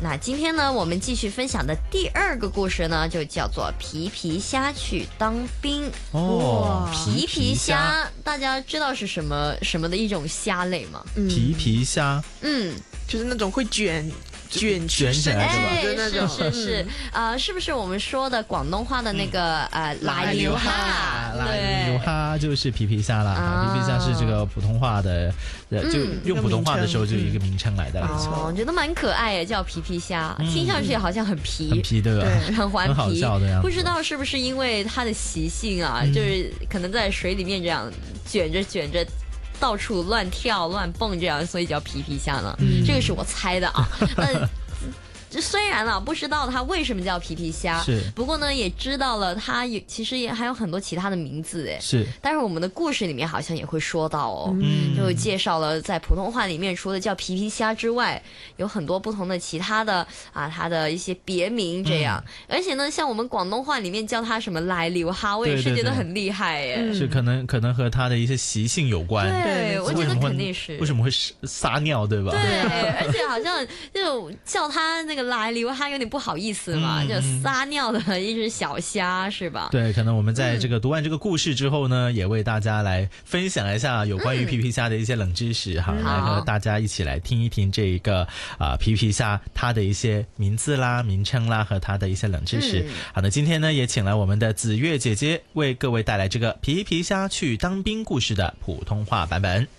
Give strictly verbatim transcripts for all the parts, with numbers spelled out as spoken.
那今天呢，我们继续分享的第二个故事呢，就叫做皮皮虾去当兵。 哦， 皮皮虾，大家知道是什么什么的一种虾类吗？ 嗯、皮皮虾， 嗯， 就是那种会卷。卷卷起来的吧？是是是，啊、呃，是不是我们说的广东话的那个、嗯、呃来流哈？ 来流哈就是皮皮虾啦。啊、皮皮虾是这个普通话的，呃、嗯，就用普通话的时候就一个名称来的。 嗯、哦，我觉得蛮可爱的，叫皮皮虾，嗯、听上去好像很皮， 很皮对吧？ 对，很顽皮， 很好笑的样子。 不知道是不是因为它的习性啊，嗯、就是可能在水里面这样卷着卷着。到处乱跳乱蹦这样，所以叫皮皮虾呢、嗯、这个是我猜的啊。那虽然啊不知道它为什么叫皮皮虾， 是不过呢也知道了它有其实也还有很多其他的名字哎， 是。 但是我们的故事里面好像也会说到哦，嗯，就介绍了在普通话里面除了叫皮皮虾之外，有很多不同的其他的啊它的一些别名这样、嗯，而且呢像我们广东话里面叫它什么来流哈，我也是觉得很厉害哎， 对对对，是可能可能和它的一些习性有关， 对，我觉得肯定是为什么会撒尿对吧？ 对，而且好像就叫它那个来流哈有点不好意思嘛，嗯、就撒尿的一只小虾是吧？ 对，可能我们在这个读完这个故事之后呢，嗯、也为大家来分享一下有关于皮皮虾的一些冷知识哈、嗯，来和大家一起来听一听这一个啊、呃、皮皮虾它的一些名字啦、名称啦和它的一些冷知识。嗯、好，那今天呢也请来我们的紫月姐姐为各位带来这个皮皮虾去当兵故事的普通话版本。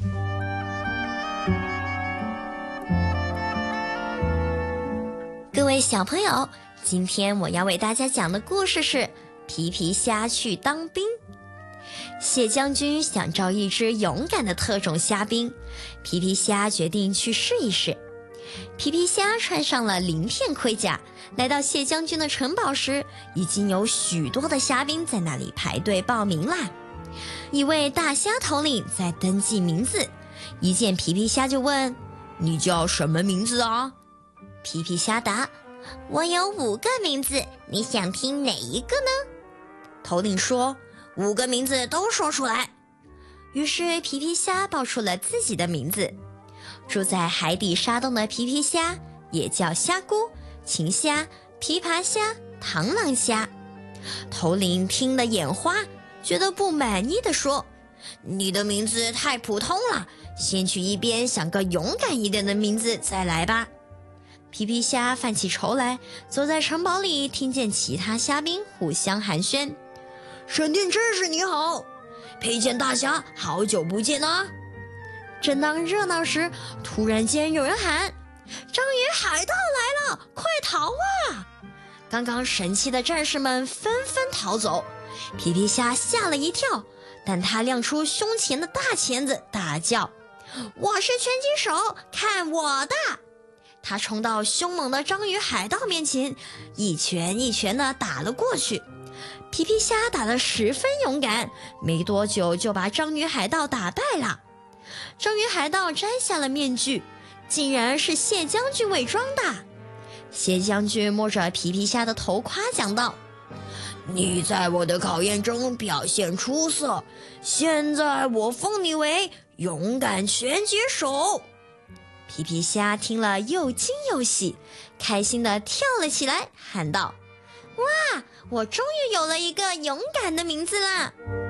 各位小朋友，今天我要为大家讲的故事是皮皮虾去当兵。谢将军想招一只勇敢的特种虾兵，皮皮虾决定去试一试。皮皮虾穿上了鳞片盔甲，来到谢将军的城堡时，已经有许多的虾兵在那里排队报名啦。一位大虾头领在登记名字，一见皮皮虾就问：“你叫什么名字啊？”皮皮虾答：“我有五个名字，你想听哪一个呢？”头领说：“五个名字都说出来。”于是皮皮虾报出了自己的名字。住在海底沙洞的皮皮虾也叫虾姑、秦虾、琵琶虾、螳螂虾。头领听了眼花，觉得不满意地说：“你的名字太普通了，先去一边想个勇敢一点的名字再来吧。”皮皮虾犯起愁来，走在城堡里，听见其他虾兵互相寒暄：“闪电战士你好，佩剑大侠好久不见啊！”正当热闹时，突然间有人喊：“章鱼海盗来了，快逃啊！”刚刚神气的战士们纷纷逃走，皮皮虾吓了一跳，但他亮出胸前的大钳子，大叫：“我是拳击手，看我的！”他冲到凶猛的章鱼海盗面前，一拳一拳地打了过去。皮皮虾打得十分勇敢，没多久就把章鱼海盗打败了。章鱼海盗摘下了面具，竟然是谢将军伪装的。谢将军摸着皮皮虾的头夸奖道：“你在我的考验中表现出色，现在我封你为勇敢拳击手。”皮皮虾听了又惊又喜，开心地跳了起来，喊道：“哇，我终于有了一个勇敢的名字啦！”